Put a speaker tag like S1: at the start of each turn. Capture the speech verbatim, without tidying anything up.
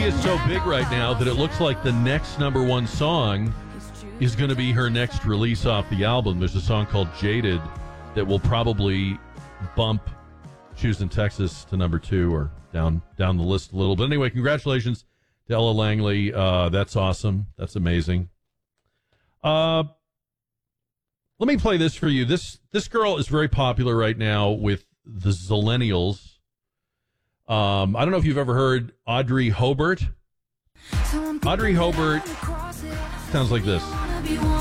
S1: is so big right now that it looks like the next number one song is going to be her next release off the album. There's a song called Jaded that will probably bump Choosing Texas to number two or down down the list a little. But anyway, congratulations to Ella Langley. Uh, that's awesome. That's amazing. Uh, let me play this for you. This this girl is very popular right now with the Zillennials. Um, I don't know if you've ever heard Audrey Hobart. Audrey Hobart sounds like this.